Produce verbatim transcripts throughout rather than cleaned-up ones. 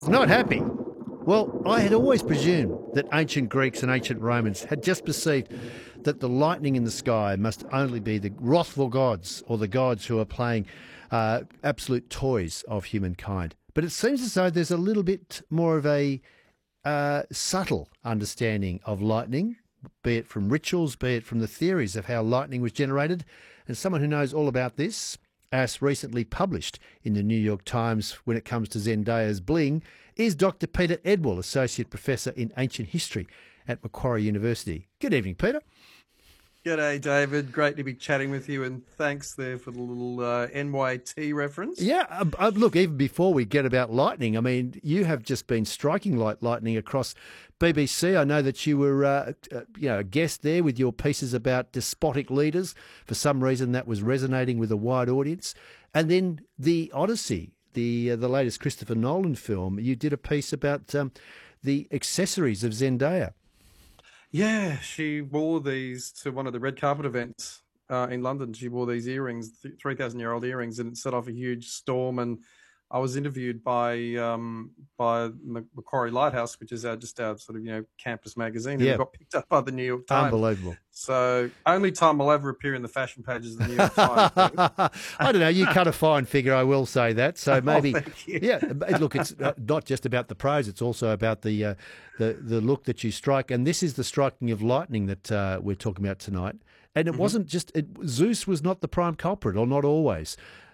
Not happy. Well, I had always presumed that ancient Greeks and ancient Romans had just perceived that the lightning in the sky must only be the wrathful gods or the gods who are playing uh, absolute toys of humankind. But it seems as though there's a little bit more of a uh, subtle understanding of lightning, be it from rituals, be it from the theories of how lightning was generated. And someone who knows all about this, as recently published in the New York Times when it comes to Zendaya's bling, is Doctor Peter Edwell, Associate Professor in Ancient History at Macquarie University. Good evening, Peter. G'day, David. Great to be chatting with you, and thanks there for the little uh, N Y T reference. Yeah, uh, uh, look, even before we get about lightning, I mean, you have just been striking like lightning across B B C. I know that you were, uh, uh, you know, a guest there with your pieces about despotic leaders. For some reason, that was resonating with a wide audience. And then the Odyssey, the uh, the latest Christopher Nolan film, you did a piece about um, the accessories of Zendaya. Yeah, she wore these to one of the red carpet events uh, in London. She wore these earrings, three thousand year old earrings, and it set off a huge storm. And I was interviewed by um, by Macquarie Lighthouse, which is our just our sort of you know campus magazine, and Yeah. it got picked up by the New York Times. Unbelievable. So only time I'll ever appear in the fashion pages of the New York Times. I don't know. You cut a fine figure, I will say that. So maybe, oh, thank you. yeah. but Look, it's uh, not just about the prose; it's also about the uh, the the look that you strike. And this is the striking of lightning that uh, we're talking about tonight. And it Mm-hmm. wasn't just it, Zeus was not the prime culprit, or not always.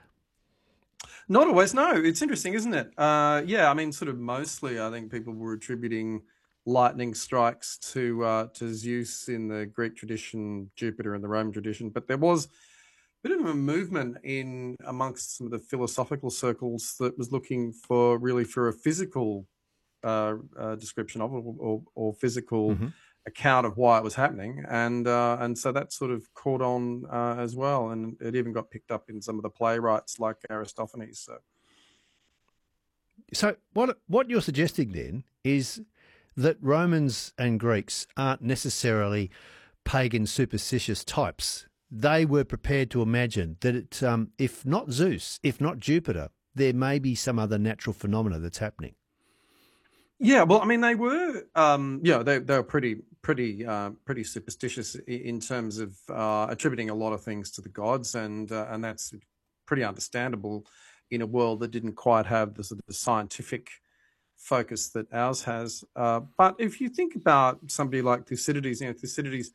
Not always. No, it's interesting, isn't it? Uh, yeah, I mean, sort of mostly, I think people were attributing lightning strikes to uh, to Zeus in the Greek tradition, Jupiter in the Roman tradition, but there was a bit of a movement in amongst some of the philosophical circles that was looking for really for a physical uh, uh, description of it, or, or, or physical Mm-hmm. account of why it was happening, and uh, and so that sort of caught on uh, as well, and it even got picked up in some of the playwrights like Aristophanes. So, So what what you're suggesting then is that Romans and Greeks aren't necessarily pagan superstitious types. They were prepared to imagine that it, um, if not Zeus, if not Jupiter, there may be some other natural phenomena that's happening. yeah, well, I mean, they were, um, yeah, they they were pretty pretty uh, pretty superstitious i- in terms of uh, attributing a lot of things to the gods, and uh, and that's pretty understandable in a world that didn't quite have the sort of scientific focus that ours has. Uh, but if you think about somebody like Thucydides, you know, Thucydides,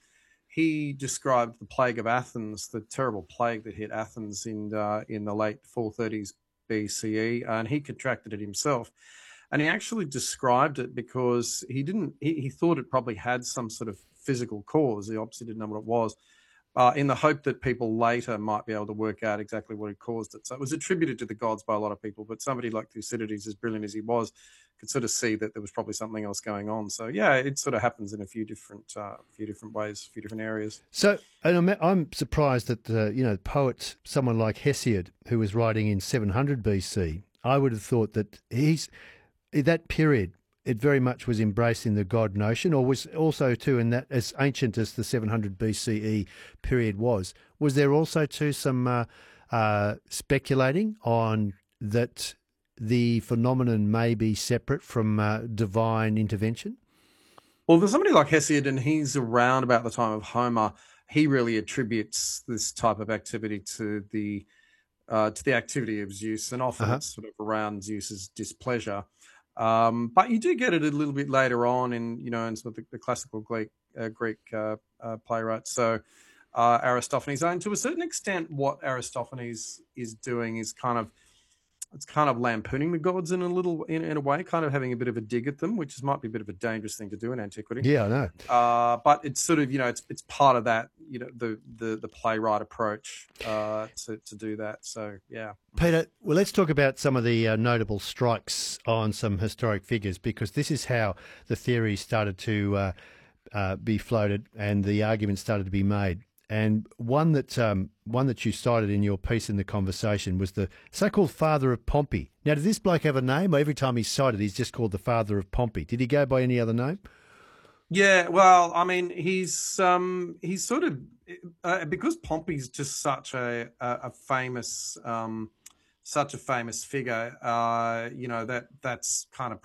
he described the plague of Athens, the terrible plague that hit Athens in uh, in the late four thirties B C E, and he contracted it himself. And he actually described it because he didn't, he, he thought it probably had some sort of physical cause. He obviously didn't know what it was, uh, in the hope that people later might be able to work out exactly what had caused it. So it was attributed to the gods by a lot of people, but somebody like Thucydides, as brilliant as he was, could sort of see that there was probably something else going on. So yeah, it sort of happens in a few different, uh, few different ways, a few different areas. So, and I'm, I'm surprised that uh, you know, poet, someone like Hesiod, who was writing in seven hundred B C, I would have thought that he's that period. It very much was embracing the god notion, or was also too, in that as ancient as the seven hundred B C E period was, was there also too some uh, uh, speculating on that the phenomenon may be separate from uh, divine intervention? Well, there's somebody like Hesiod, and he's around about the time of Homer. He really attributes this type of activity to the uh, to the activity of Zeus, and often Uh-huh. it's sort of around Zeus's displeasure. Um, but you do get it a little bit later on in you know in some of the, the classical Greek uh, Greek uh, uh, playwrights. So uh, Aristophanes, and to a certain extent, what Aristophanes is doing is kind of it's kind of lampooning the gods in a little in, in a way, kind of having a bit of a dig at them, which is, might be a bit of a dangerous thing to do in antiquity. Yeah, I know. Uh, but it's sort of you know it's it's part of that you know the the, the playwright approach uh, to to do that. So yeah. Peter, well, let's talk about some of the uh, notable strikes on some historic figures, because this is how the theory started to uh, uh, be floated and the arguments started to be made. And one that um, one that you cited in your piece in the conversation was the so-called father of Pompey. Now, did this bloke have a name? Or every time he's cited, he's just called the father of Pompey. Did he go by any other name? Yeah, well, I mean, he's um, he's sort of uh, because Pompey's just such a a, a famous um, such a famous figure. Uh, you know that that's kind of